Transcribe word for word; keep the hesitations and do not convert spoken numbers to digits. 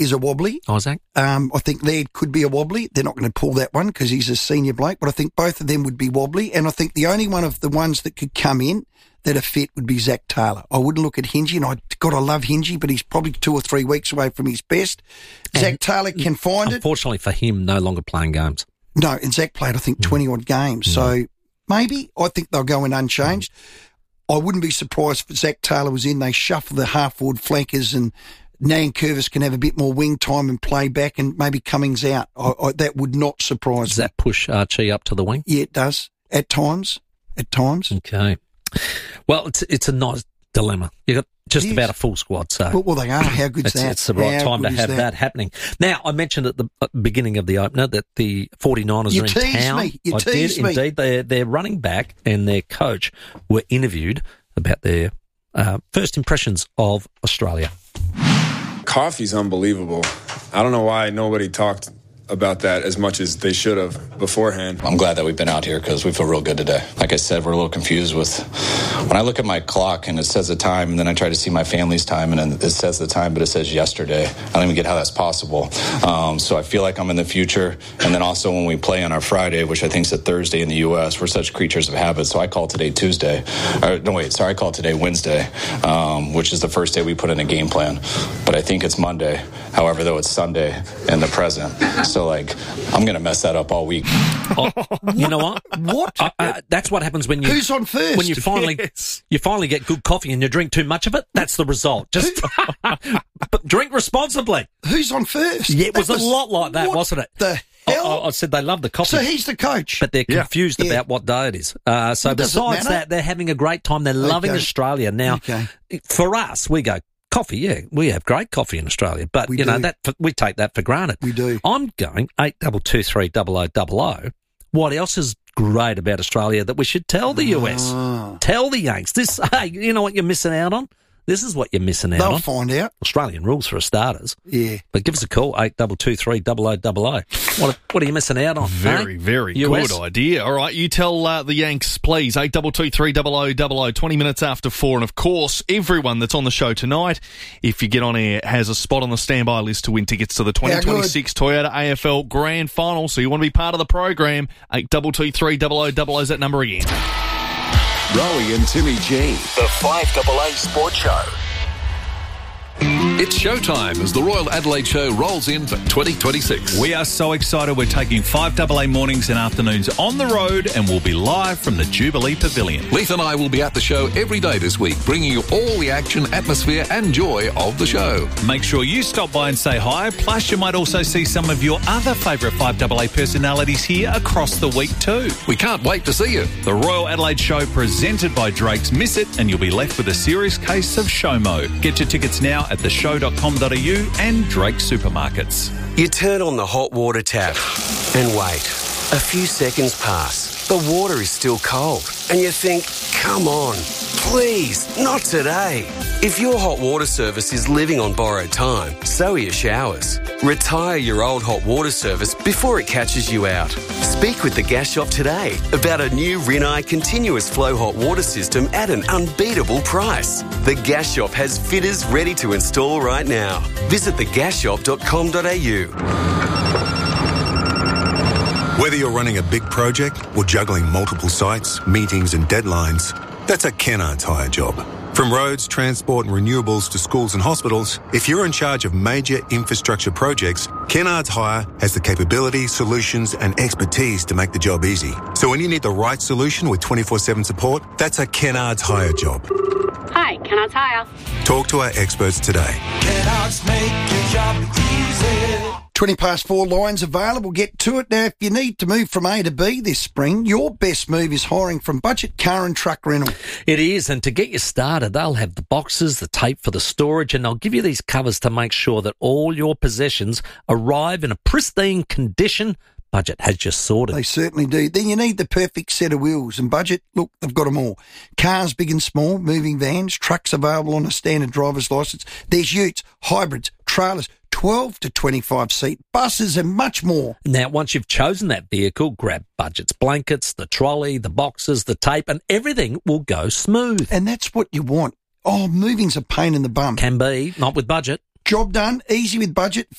is a wobbly. Isaac? Um, I think Laird could be a wobbly. They're not going to pull that one because he's a senior bloke, but I think both of them would be wobbly. And I think the only one of the ones that could come in that are fit would be Zach Taylor. I wouldn't look at Hingy, and I, God, I love Hingy, but he's probably two or three weeks away from his best. And Zach Taylor can find unfortunately it. Unfortunately for him, no longer playing games. No, and Zach played, I think, mm. twenty-odd games. Mm. So maybe I think they'll go in unchanged. Mm. I wouldn't be surprised if Zach Taylor was in. They shuffle the half-forward flankers and Nankervis can have a bit more wing time and play back, and maybe Cummings out. I, I, that would not surprise Does me. that push Archie up to the wing? Yeah, it does. At times. At times. Okay. Well, it's it's a nice dilemma. You've got just about a full squad. So well, well they are. How good's it's, that? It's the right How time to have that? that happening. Now, I mentioned at the beginning of the opener that the forty-niners you are in teased town. Me. You I teased did, me. Indeed. Their, their running back and their coach were interviewed about their uh, first impressions of Australia. Coffee's unbelievable. I don't know why nobody talked about that as much as they should have beforehand. I'm glad that we've been out here because we feel real good today. Like I said, we're a little confused with when I look at my clock and it says the time, and then I try to see my family's time, and then it says the time, but it says yesterday. I don't even get how that's possible. Um, so I feel like I'm in the future. And then also when we play on our Friday, which I think is a Thursday in the U S, we're such creatures of habit. So I call today Tuesday. Or, no, wait, sorry, I call today Wednesday, um, which is the first day we put in a game plan. But I think it's Monday. However, though, it's Sunday in the present. So, like, I'm going to mess that up all week. Oh, you know what? What? Uh, uh, that's what happens when you... Who's on first? When you finally yes. you finally get good coffee and you drink too much of it, that's the result. Just but drink responsibly. Who's on first? Yeah, it was, was a lot like that, wasn't it? The hell? I, I said they love the coffee. So he's the coach. But they're confused yeah. about what day it is. Uh, so besides that, they're having a great time. They're loving okay. Australia. Now, okay. for us, we go, coffee, yeah, we have great coffee in Australia, but we you know do. that we take that for granted. We do. I'm going eight double two three double o double o. What else is great about Australia that we should tell the U S? Oh. Tell the Yanks this. Hey, you know what you're missing out on? This is what you're missing out They'll on. They'll find out. Australian rules for starters. Yeah. But give us a call, eight double two three double o double o. What what are you missing out on? Very, eh? very U S? good idea. All right, you tell uh, the Yanks, please, eight double two three double o double o, twenty minutes after four. And, of course, everyone that's on the show tonight, if you get on air, has a spot on the standby list to win tickets to the twenty twenty-six Toyota A F L Grand Final. So you want to be part of the program, eight double two three double o double o is that number again. Rowie and Timmy G, the five double A Sports Show. It's showtime as the Royal Adelaide Show rolls in for twenty twenty-six. We are so excited. We're taking five double A mornings and afternoons on the road, and we'll be live from the Jubilee Pavilion. Leith and I will be at the show every day this week, bringing you all the action, atmosphere and joy of the show. Make sure you stop by and say hi. Plus, you might also see some of your other favourite five double A personalities here across the week too. We can't wait to see you. The Royal Adelaide Show presented by Drake's. Miss it and you'll be left with a serious case of SHOMO. Get your tickets now at the show dot com dot a u and Drake Supermarkets. You turn on the hot water tap and wait. A few seconds pass. The water is still cold and you think, come on, please, not today. If your hot water service is living on borrowed time, so are your showers. Retire your old hot water service before it catches you out. Speak with the Gas Shop today about a new Rinnai continuous flow hot water system at an unbeatable price. The Gas Shop has fitters ready to install right now. Visit the gas shop dot com dot a u. Whether you're running a big project or juggling multiple sites, meetings and deadlines, that's a Kennards Hire job. From roads, transport and renewables to schools and hospitals, if you're in charge of major infrastructure projects, Kennards Hire has the capability, solutions and expertise to make the job easy. So when you need the right solution with twenty-four seven support, that's a Kennards Hire job. Hi, Kennards Hire. Talk to our experts today. Kennards make your job easy. twenty past four, lines available. Get to it. Now, if you need to move from A to B this spring, your best move is hiring from Budget Car and Truck Rental. It is, and to get you started, they'll have the boxes, the tape for the storage, and they'll give you these covers to make sure that all your possessions arrive in a pristine condition. Budget has just sorted. They certainly do. Then you need the perfect set of wheels, and Budget, look, they've got them all. Cars big and small, moving vans, trucks available on a standard driver's licence. There's utes, hybrids, trailers, twelve to twenty-five seat, buses and much more. Now, once you've chosen that vehicle, grab Budget's blankets, the trolley, the boxes, the tape, and everything will go smooth. And that's what you want. Oh, moving's a pain in the bum. Can be, not with Budget. Job done, easy with budget,